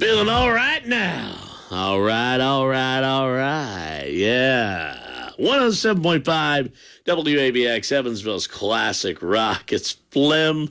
Feeling all right now. All right. Yeah. 107.5 WABX, Evansville's classic rock. It's Flim.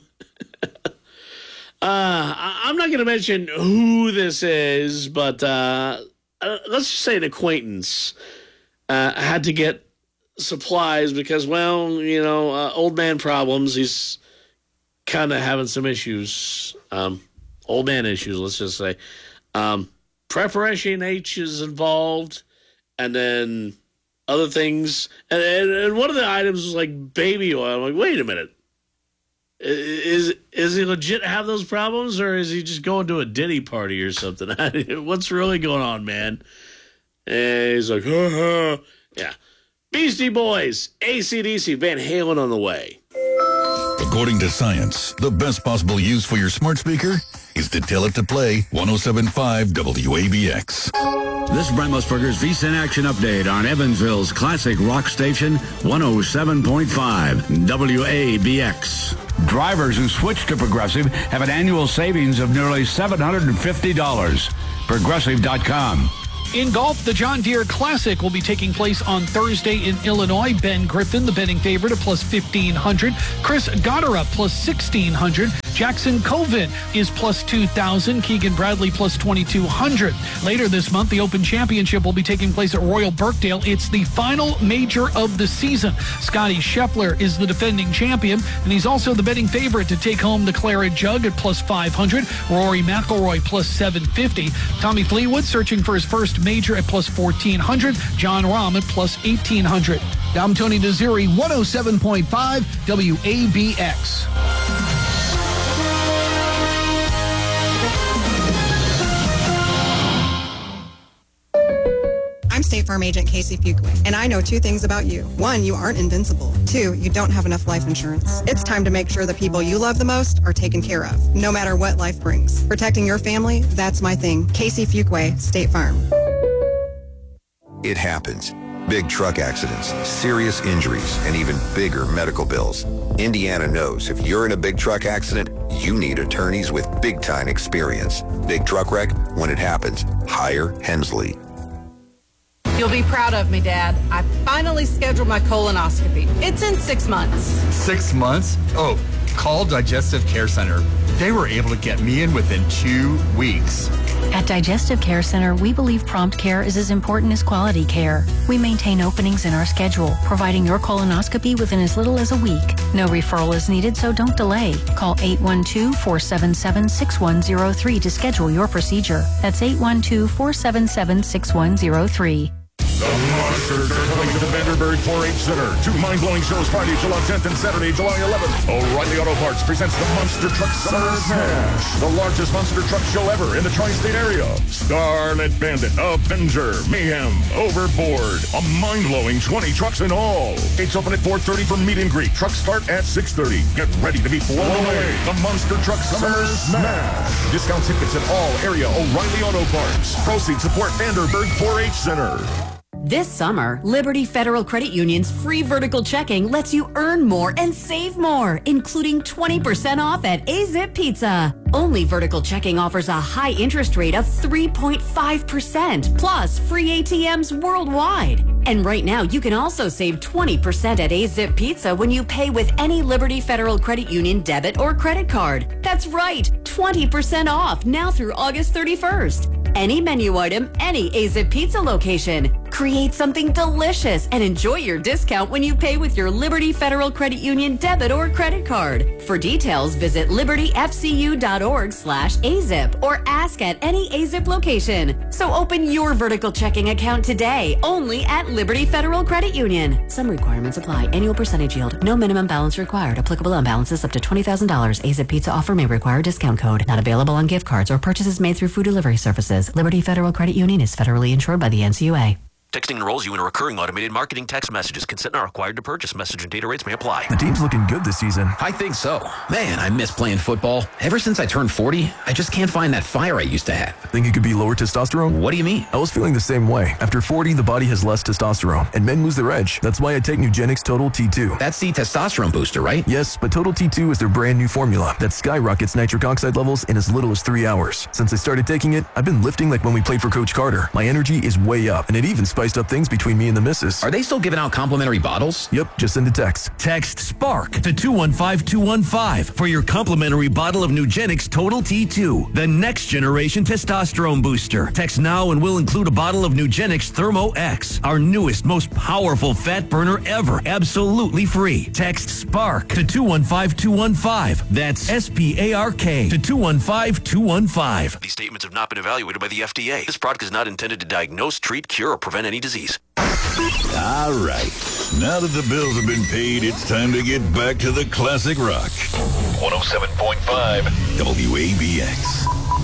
I'm not going to mention who this is, but let's just say an acquaintance had to get supplies because, old man problems. He's kind of having some issues. Old man issues, let's just say. Preparation H is involved, and then other things. And one of the items was like baby oil. I'm like, wait a minute. Is he legit have those problems, or is he just going to a Diddy party or something? What's really going on, man? And he's like, yeah. Beastie Boys, AC/DC, Van Halen on the way. According to science, the best possible use for your smart speaker is to tell it to play 107.5 WABX. This is Brent Musburger's VSIN Action Update on Evansville's classic rock station, 107.5 WABX. Drivers who switch to Progressive have an annual savings of nearly $750. Progressive.com. In golf, the John Deere Classic will be taking place on Thursday in Illinois. Ben Griffin, the betting favorite, at plus 1,500. Chris Goddard, plus 1,600. Jackson Coven is plus 2,000. Keegan Bradley, plus 2,200. Later this month, the Open Championship will be taking place at Royal Birkdale. It's the final major of the season. Scotty Scheffler is the defending champion, and he's also the betting favorite to take home the Claret Jug at plus 500. Rory McIlroy, plus 750. Tommy Fleetwood searching for his first major at plus 1,400. John Rahm at plus 1,800. I'm Tony Desiri, 107.5 WABX. I'm State Farm Agent Casey Fuqua, and I know two things about you. One, you aren't invincible. Two, you don't have enough life insurance. It's time to make sure the people you love the most are taken care of, no matter what life brings. Protecting your family, that's my thing. Casey Fuqua, State Farm. It happens. Big truck accidents, serious injuries, and even bigger medical bills. Indiana knows if you're in a big truck accident, you need attorneys with big-time experience. Big truck wreck, when it happens, hire Hensley. You'll be proud of me, Dad. I finally scheduled my colonoscopy. It's in 6 months. 6 months? Oh, call Digestive Care Center. They were able to get me in within 2 weeks. At Digestive Care Center, we believe prompt care is as important as quality care. We maintain openings in our schedule, providing your colonoscopy within as little as a week. No referral is needed, so don't delay. Call 812-477-6103 to schedule your procedure. That's 812-477-6103. The Monsters are coming to the Vanderburg 4-H Center. 2 mind-blowing shows Friday, July 10th and Saturday, July 11th. O'Reilly Auto Parts presents the Monster Truck Summer Smash, the largest monster truck show ever in the tri-state area. Scarlet Bandit, Avenger, Mayhem, Overboard, a mind-blowing 20 trucks in all. Gates open at 4:30 for meet and greet. Trucks start at 6:30. Get ready to be blown away. The Monster Truck Summer Smash. Discount tickets at all area O'Reilly Auto Parts. Proceeds support Vanderburg 4-H Center. This summer, Liberty Federal Credit Union's free vertical checking lets you earn more and save more, including 20% off at A-Zip Pizza. Only vertical checking offers a high interest rate of 3.5%, plus free ATMs worldwide. And right now, you can also save 20% at A-Zip Pizza when you pay with any Liberty Federal Credit Union debit or credit card. That's right, 20% off now through August 31st. Any menu item, any A-Zip Pizza location. Create something delicious and enjoy your discount when you pay with your Liberty Federal Credit Union debit or credit card. For details, visit libertyfcu.org/AZIP or ask at any A-Zip location. So open your vertical checking account today, only at Liberty Federal Credit Union. Some requirements apply. Annual percentage yield. No minimum balance required. Applicable on balances up to $20,000. A-Zip Pizza offer may require discount code. Not available on gift cards or purchases made through food delivery services. Liberty Federal Credit Union is federally insured by the NCUA. Texting enrolls you in a recurring automated marketing text messages. Consent not required to purchase. Message and data rates may apply. The team's looking good this season. I think so. Man, I miss playing football. Ever since I turned 40, I just can't find that fire I used to have. Think it could be lower testosterone? What do you mean? I was feeling the same way. After 40, the body has less testosterone, and men lose their edge. That's why I take Nugenix Total T2. That's the testosterone booster, right? Yes, but Total T2 is their brand new formula that skyrockets nitric oxide levels in as little as 3 hours. Since I started taking it, I've been lifting like when we played for Coach Carter. My energy is way up, and it even spiced up things between me and the missus. Are they still giving out complimentary bottles? Yep, just send a text. Text SPARK to 215-215 for your complimentary bottle of Nugenix Total T2, the next generation testosterone booster. Text now and we'll include a bottle of Nugenix Thermo X, our newest, most powerful fat burner ever, absolutely free. Text SPARK to 215-215. That's SPARK to 215-215. These statements have not been evaluated by the FDA. This product is not intended to diagnose, treat, cure, or prevent any disease. All right. Now that the bills have been paid, it's time to get back to the classic rock. 107.5 WABX.